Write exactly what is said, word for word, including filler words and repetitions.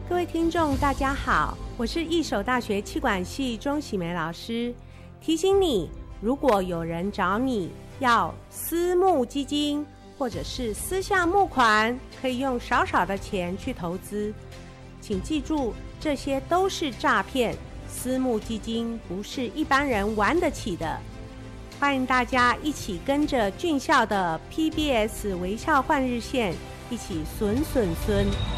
各位听众大家好，我是义守大学企管系钟喜梅老师。提醒你，如果有人找你要私募基金或者是私下募款，可以用少少的钱去投资，请记住，这些都是诈骗，私募基金不是一般人玩得起的。欢迎大家一起跟着俊孝的 P B S 微笑换日线一起损损孙。